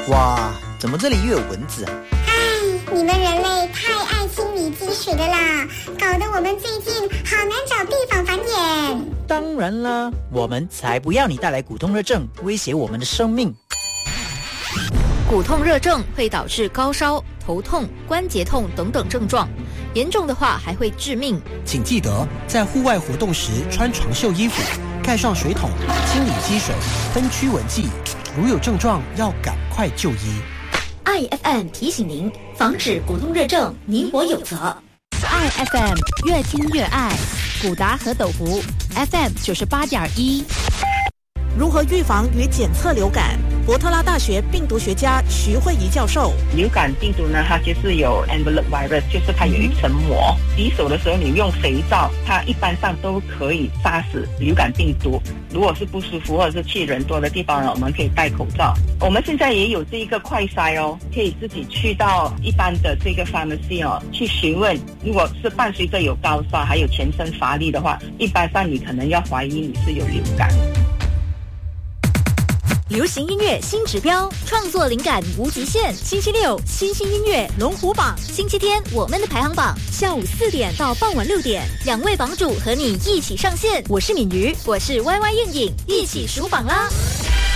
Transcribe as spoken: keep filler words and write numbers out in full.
哇，怎么这里又有蚊子啊？ 唉，你们人类太爱清理积水的啦，搞得我们最近好难找地方繁衍。 当然啦，我们才不要你带来骨痛热症，威胁我们的生命。 骨痛热症会导致高烧、头痛、关节痛等等症状，严重的话还会致命。 请记得在户外活动时穿长袖衣服，盖上水桶，清理积水，分驱蚊剂。如有症状，要赶快就医。 I F M 提醒您，防止骨痛热症，你我有责。 I F M 越听越爱，古达和斗湖 F M 九十八点一。 如何预防与检测流感？伯特拉大学病毒学家徐慧仪教授， 流感病毒呢，它就是有 envelope virus， 就是它有一层膜。洗手的时候你用肥皂，它一般上都可以杀死流感病毒。如果是不舒服或者是去人多的地方呢，我们可以戴口罩。我们现在也有这一个快筛哦，可以自己去到一般的这个 pharmacy 哦，去询问。如果是伴随着有高烧还有全身乏力的话，一般上你可能要怀疑你是有流感。 流行音乐新指标，创作灵感无极限。星期六新兴音乐龙虎榜，星期天我们的排行榜，下午四点到傍晚六点，两位榜主和你一起上线。我是敏瑜，我是 Y Y 燕颖，一起数榜啦。